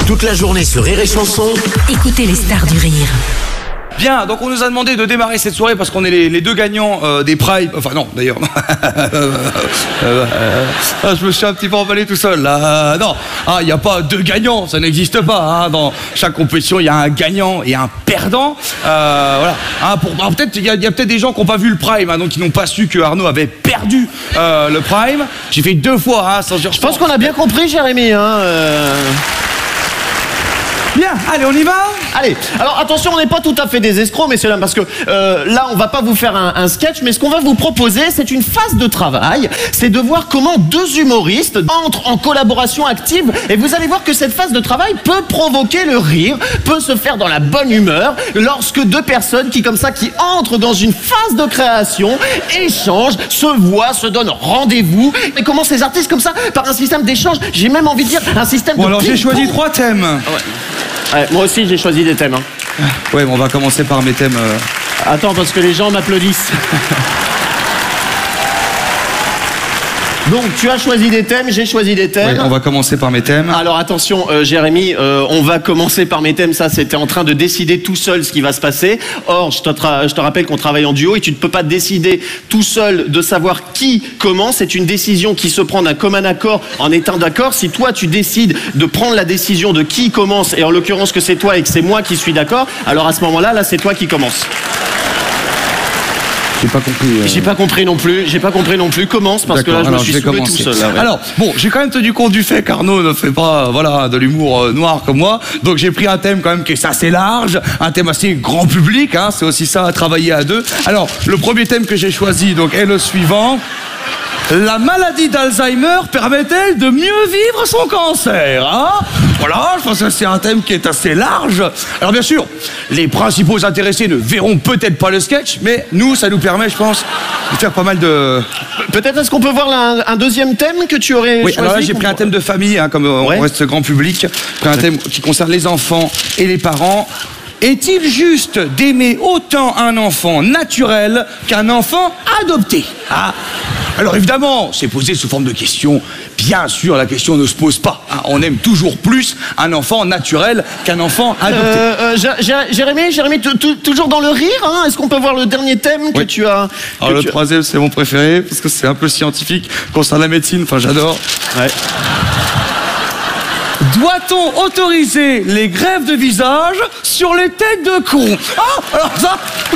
Toute la journée sur Rire et Chanson. Écoutez les stars du rire. Bien, donc on nous a demandé de démarrer cette soirée parce qu'on est les deux gagnants des Prime. Enfin non, d'ailleurs. Je me suis un petit peu emballé tout seul là. Non, il n'y a pas deux gagnants, ça n'existe pas. Dans chaque compétition, il y a un gagnant et un perdant. Voilà. Peut-être il y a peut-être des gens qui n'ont pas vu le Prime, donc qui n'ont pas su que Arnaud avait perdu le Prime. J'ai fait 2 fois, sans Je pense qu'on a bien compris, Jérémy. Bien, allez, on y va. Allez, alors attention, on n'est pas tout à fait des escrocs, messieurs dames, parce que là, on va pas vous faire un sketch, mais ce qu'on va vous proposer, c'est une phase de travail. C'est de voir comment 2 humoristes entrent en collaboration active, et vous allez voir que cette phase de travail peut provoquer le rire, peut se faire dans la bonne humeur, lorsque 2 personnes qui entrent dans une phase de création, échangent, se voient, se donnent rendez-vous, et comment ces artistes comme ça, par un système d'échange, j'ai même envie de dire un système de... Bon, alors j'ai choisi 3 thèmes. Ouais, moi aussi j'ai choisi des thèmes. Ouais, bon, on va commencer par mes thèmes. Attends, parce que les gens m'applaudissent. Donc tu as choisi des thèmes, j'ai choisi des thèmes. Oui, on va commencer par mes thèmes. Alors attention, Jérémy, on va commencer par mes thèmes. Ça, c'était en train de décider tout seul ce qui va se passer. Or, je te rappelle qu'on travaille en duo et tu ne peux pas décider tout seul de savoir qui commence. C'est une décision qui se prend d'un commun accord en étant d'accord. Si toi, tu décides de prendre la décision de qui commence, et en l'occurrence que c'est toi et que c'est moi qui suis d'accord, alors à ce moment-là, c'est toi qui commence. J'ai pas compris. J'ai pas compris non plus. Commence, parce que là, je me suis saoulé tout seul. Là, ouais. Alors, bon, j'ai quand même tenu compte du fait qu'Arnaud ne fait pas, de l'humour noir comme moi. Donc, j'ai pris un thème quand même qui est assez large, un thème assez grand public. C'est aussi ça, à travailler à 2. Alors, le premier thème que j'ai choisi, est le suivant. La maladie d'Alzheimer permet-elle de mieux vivre son cancer, Voilà, je pense que c'est un thème qui est assez large. Alors bien sûr, les principaux intéressés ne verront peut-être pas le sketch, mais nous, ça nous permet, je pense, de faire pas mal de... Peut-être est-ce qu'on peut voir un deuxième thème que tu aurais choisi? Alors là, j'ai pris un thème de famille, comme on reste grand public. J'ai pris un thème qui concerne les enfants et les parents. Est-il juste d'aimer autant un enfant naturel qu'un enfant adopté? Alors évidemment, c'est posé sous forme de question. Bien sûr, la question ne se pose pas. On aime toujours plus un enfant naturel qu'un enfant adopté. Jérémy, toujours dans le rire, Est-ce qu'on peut voir le dernier thème que tu as? Alors le troisième, c'est mon préféré, parce que c'est un peu scientifique, concerne la médecine, j'adore. Ouais. Doit-on autoriser les greffes de visage sur les têtes de cons? Alors ça...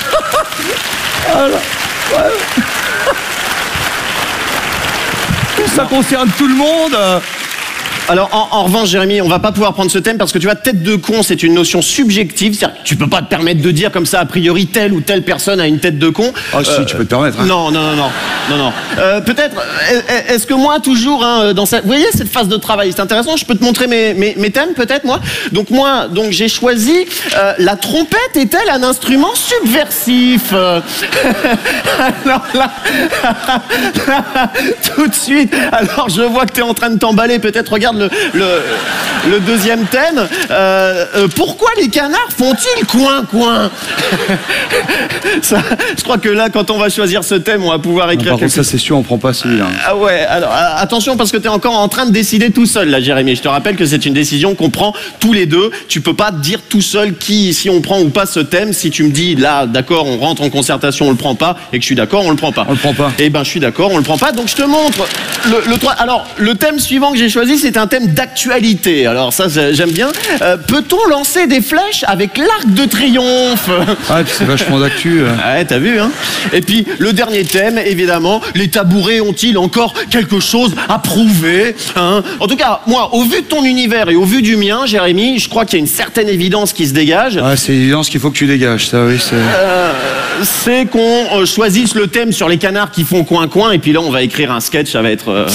Ça concerne tout le monde. Alors, en revanche, Jérémy, on va pas pouvoir prendre ce thème parce que tu vois, tête de con, c'est une notion subjective. C'est-à-dire que tu peux pas te permettre de dire comme ça, a priori, telle ou telle personne a une tête de con. Si, tu peux te permettre. Non. Peut-être, est-ce que moi, toujours, dans cette... Vous voyez, cette phase de travail, c'est intéressant. Je peux te montrer mes thèmes, peut-être, moi. Donc, j'ai choisi la trompette est-elle un instrument subversif? Alors là, tout de suite, alors je vois que tu es en train de t'emballer. Peut-être, regarde le deuxième thème. Pourquoi les canards font-ils coin-coin? Ça, je crois que là, quand on va choisir ce thème, on va pouvoir écrire par contre, ça, c'est sûr, on prend pas celui-là. Ah ouais, alors attention, parce que tu es encore en train de décider tout seul, là, Jérémy. Je te rappelle que c'est une décision qu'on prend tous les deux. Tu peux pas dire tout seul si on prend ou pas ce thème. Si tu me dis, là, d'accord, on rentre en concertation, on le prend pas, et que je suis d'accord, on le prend pas. On le prend pas. Eh ben, je suis d'accord, on le prend pas. Donc, je te montre alors, le thème suivant que j'ai choisi, c'est un thème d'actualité. Alors ça, j'aime bien. Peut-on lancer des flèches avec l'arc de triomphe? C'est vachement d'actu. Ouais, t'as vu, Et puis, le dernier thème, évidemment, les tabourets ont-ils encore quelque chose à prouver, En tout cas, moi, au vu de ton univers et au vu du mien, Jérémy, je crois qu'il y a une certaine évidence qui se dégage. C'est l'évidence qu'il faut que tu dégages, ça, oui. C'est qu'on choisisse le thème sur les canards qui font coin-coin, et puis là, on va écrire un sketch, ça va être...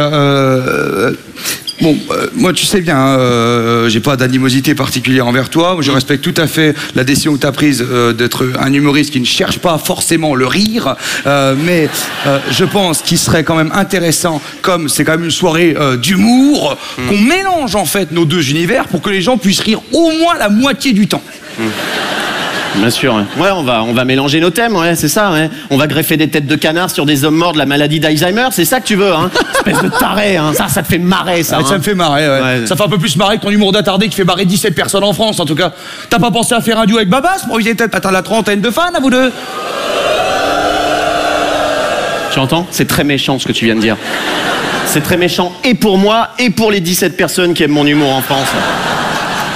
Bon, moi, tu sais bien, j'ai pas d'animosité particulière envers toi. Je respecte tout à fait la décision que tu as prise d'être un humoriste qui ne cherche pas forcément le rire. Mais je pense qu'il serait quand même intéressant, comme c'est quand même une soirée d'humour, qu'on mélange en fait nos deux univers pour que les gens puissent rire au moins la moitié du temps. Bien sûr. Ouais, on va mélanger nos thèmes, ouais, c'est ça, ouais. On va greffer des têtes de canard sur des hommes morts de la maladie d'Alzheimer, c'est ça que tu veux, hein. Espèce de taré, hein. Ça te fait marrer, ça. Ah, ça me fait marrer, ouais. Ça fait un peu plus marrer que ton humour d'attardé qui fait marrer 17 personnes en France, en tout cas. T'as pas pensé à faire un duo avec Babas pour éviter peut-être atteindre la trentaine de fans, à vous deux? Tu entends? C'est très méchant ce que tu viens de dire. C'est très méchant et pour moi et pour les 17 personnes qui aiment mon humour en France.